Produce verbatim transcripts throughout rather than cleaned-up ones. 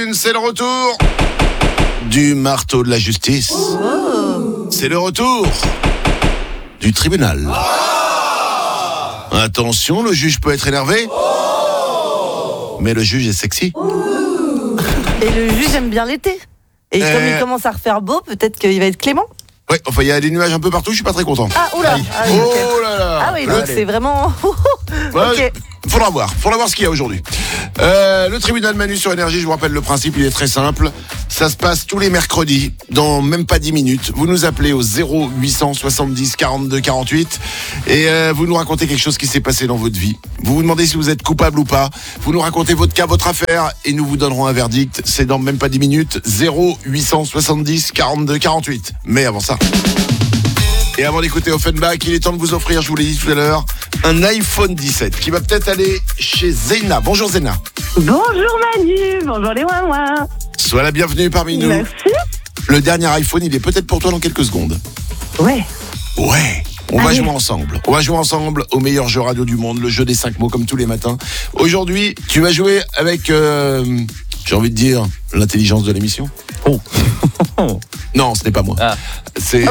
une, c'est le retour du marteau de la justice. Oh. C'est le retour du tribunal. Oh. Attention, le juge peut être énervé. Oh. Mais le juge est sexy. Oh. Et le juge aime bien l'été. Et euh... comme il commence à refaire beau, peut-être qu'il va être clément. Ouais, enfin il y a des nuages un peu partout, je suis pas très content. Ah, oula. Ah, oui, okay. Oh là là. Ah oui, donc Allez. c'est vraiment... Ouais, ok. Faudra voir, faudra voir ce qu'il y a aujourd'hui. Euh, le tribunal Manu sur Énergie, je vous rappelle le principe, il est très simple. Ça se passe tous les mercredis, dans même pas dix minutes. Vous nous appelez au zéro huit cent soixante-dix quarante-deux quarante-huit et euh, vous nous racontez quelque chose qui s'est passé dans votre vie. Vous vous demandez si vous êtes coupable ou pas. Vous nous racontez votre cas, votre affaire et nous vous donnerons un verdict. C'est dans même pas dix minutes, zéro huit cent soixante-dix quarante-deux quarante-huit. Mais avant ça... Et avant d'écouter Offenbach, il est temps de vous offrir, je vous l'ai dit tout à l'heure, un iPhone dix-sept qui va peut-être aller chez Zeyna. Bonjour Zeyna. Bonjour Manu, bonjour les ouin-ouin. Sois la bienvenue parmi nous. Merci. Le dernier iPhone, il est peut-être pour toi dans quelques secondes. Ouais. Ouais. On Allez. va jouer ensemble. On va jouer ensemble au meilleur jeu radio du monde, le jeu des cinq mots comme tous les matins. Aujourd'hui, tu vas jouer avec, euh, j'ai envie de dire, l'intelligence de l'émission. Oh. Non, ce n'est pas moi. Ah. C'est,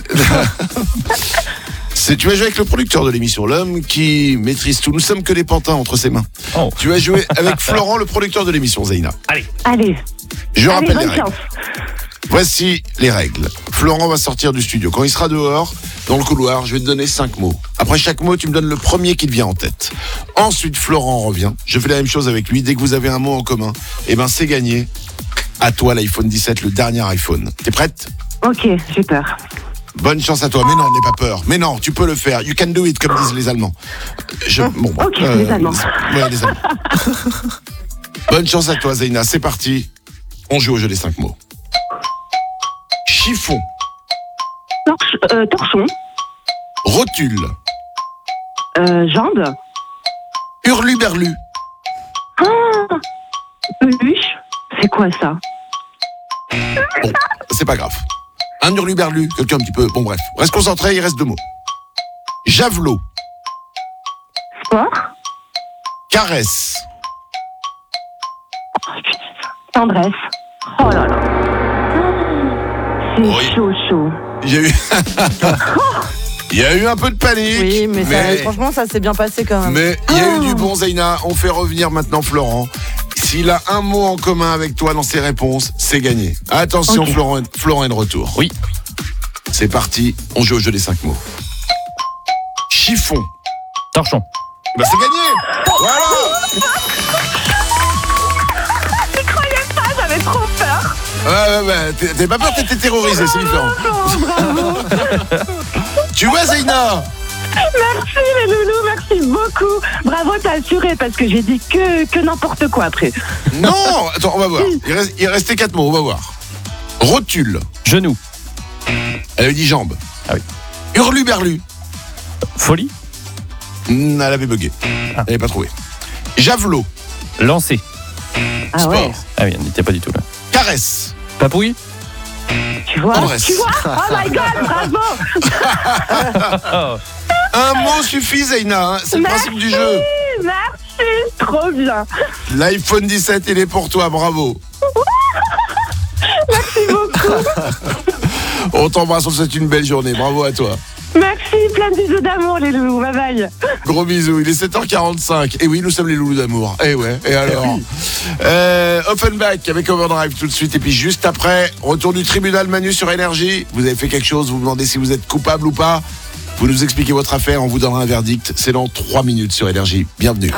c'est, tu vas jouer avec le producteur de l'émission, l'homme qui maîtrise tout. Nous sommes que des pantins entre ses mains. Oh. Tu vas jouer avec Florent, le producteur de l'émission, Zeyna. Allez. Allez. Je Allez, rappelle les bonne règles. chance. Voici les règles. Florent va sortir du studio. Quand il sera dehors, dans le couloir, je vais te donner cinq mots. Après chaque mot, tu me donnes le premier qui te vient en tête. Ensuite, Florent revient. Je fais la même chose avec lui. Dès que vous avez un mot en commun, eh ben c'est gagné. À toi l'iPhone dix-sept, le dernier iPhone. T'es prête ? Ok, j'ai peur. Bonne chance à toi. Mais non, n'aie pas peur. Mais non, tu peux le faire. You can do it, comme disent les Allemands. Je, bon, ok, euh, les Allemands. Ouais, les Allemands. Bonne chance à toi, Zeyna. C'est parti. On joue au jeu des cinq mots. Chiffon. Torche, euh, torchon. Rotule. Euh, jambe. Hurluberlu. Ah, peluche. C'est quoi ça? Bon, c'est pas grave. Un hurluberlu, quelqu'un un petit peu... Bon, bref. Reste concentré, il reste deux mots. Javelot. Sport. Caresse. Oh, putain. Tendresse. Oh là là. C'est Oui. chaud, chaud. Il y a eu... Il y a eu un peu de panique. Oui, mais, ça, franchement, ça s'est bien passé quand même. Mais il y a Oh. eu du bon, Zeyna. On fait revenir maintenant Florent. S'il a un mot en commun avec toi dans ses réponses, c'est gagné. Attention, Okay. Florent, Florent est de retour. Oui. C'est parti, on joue au jeu des cinq mots. Chiffon. Torchon. Bah c'est gagné. Voilà. Je croyais pas, j'avais trop peur. Ouais, ouais, ouais. T'es, t'es pas peur, t'étais terrorisé, c'est différent. Bravo. Tu vois, Zeyna? Merci les loulous, merci beaucoup. Bravo, t'as assuré parce que j'ai dit que, que n'importe quoi après. Non, attends, on va voir. Il, reste, il restait quatre mots, on va voir. Rotule. Genou. Elle avait dit jambe. Ah oui. Hurluberlu. Folie. Hmm, elle avait bugué. Elle n'avait pas trouvé. Javelot. Lancer. Ah Sport. ouais. Ah oui, on n'était pas du tout là. Caresse. Papouille. Tu vois, Tendresse. tu vois. Oh my god, bravo. Oh. Un mot suffit, Zeyna. Hein. C'est le Merci. principe du jeu. Merci, trop bien. L'iPhone dix-sept, il est pour toi. Bravo. Merci beaucoup. On t'embrasse, on te souhaite une belle journée. Bravo à toi. Merci, plein de bisous d'amour les loulous, bye bye. Gros bisous, il est sept heures quarante-cinq. Et oui, nous sommes les loulous d'amour. Et ouais, et alors euh, Offenbach avec Overdrive tout de suite. Et puis juste après, retour du tribunal Manu sur Énergie. Vous avez fait quelque chose, vous vous demandez si vous êtes coupable ou pas. Vous nous expliquez votre affaire, on vous donnera un verdict. C'est dans trois minutes sur Énergie. Bienvenue.